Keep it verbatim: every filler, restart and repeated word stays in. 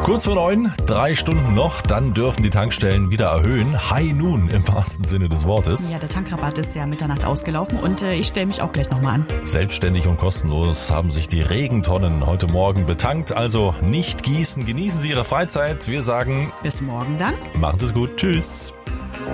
Kurz vor neun, drei Stunden noch, dann dürfen die Tankstellen wieder erhöhen. High Noon im wahrsten Sinne des Wortes. Ja, der Tankrabatt ist ja Mitternacht ausgelaufen und äh, ich stelle mich auch gleich nochmal an. Selbstständig und kostenlos haben sich die Regentonnen heute Morgen betankt. Also nicht gießen, genießen Sie Ihre Freizeit. Wir sagen bis morgen dann. Machen Sie es gut. Tschüss.